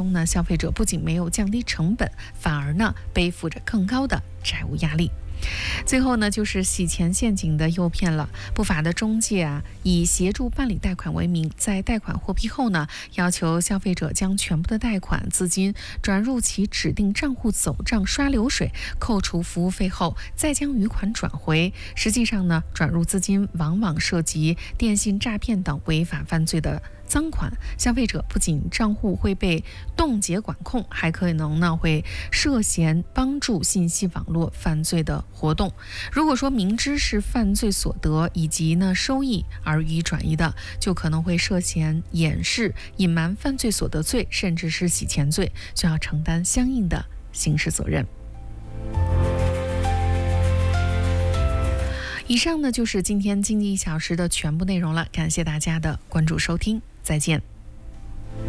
中呢，消费者不仅没有降低成本，反而呢背负着更高的债务压力。最后呢，就是洗钱陷阱的诱骗了。不法的中介以协助办理贷款为名，在贷款获批后呢，要求消费者将全部的贷款资金转入其指定账户走账刷流水，扣除服务费后，再将余款转回。实际上呢，转入资金往往涉及电信诈骗等违法犯罪的赃款，消费者不仅账户会被冻结管控，还可能呢会涉嫌帮助信息网络犯罪的活动。如果说明知是犯罪所得以及呢收益而予以转移的，就可能会涉嫌掩饰、隐瞒犯罪所得罪，甚至是洗钱罪，就要承担相应的刑事责任。以上呢就是今天经济1小时的全部内容了，感谢大家的关注收听，再见。